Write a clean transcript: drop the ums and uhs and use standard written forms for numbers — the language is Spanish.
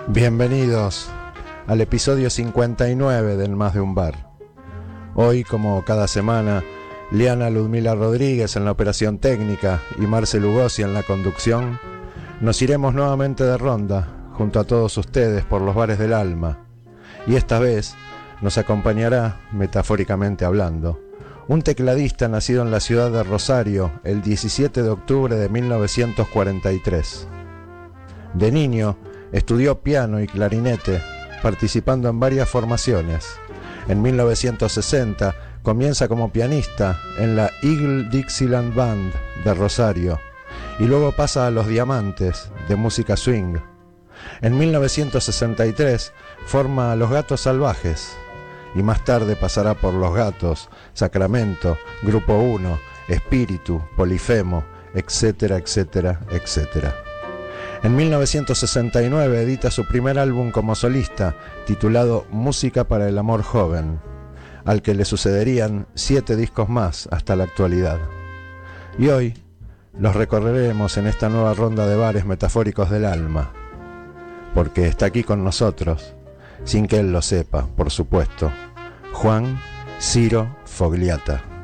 Bienvenidos al episodio 59 del Más de un Bar. Hoy, como cada semana, Liana Ludmila Rodríguez en la operación técnica y Marce Lugosi en la conducción, nos iremos nuevamente de ronda junto a todos ustedes por los bares del alma. Y esta vez nos acompañará, metafóricamente hablando, un tecladista nacido en la ciudad de Rosario el 17 de octubre de 1943. De niño, estudió piano y clarinete, participando en varias formaciones. En 1960 comienza como pianista en la Eagle Dixieland Band de Rosario y luego pasa a Los Diamantes de música swing. En 1963 forma a Los Gatos Salvajes y más tarde pasará por Los Gatos, Sacramento, Grupo 1, Espíritu, Polifemo, etcétera, etcétera, etcétera. En 1969 edita su primer álbum como solista, titulado Música para el Amor Joven, al que le sucederían 7 discos más hasta la actualidad. Y hoy los recorreremos en esta nueva ronda de bares metafóricos del alma, porque está aquí con nosotros, sin que él lo sepa, por supuesto, Juan Ciro Fogliata.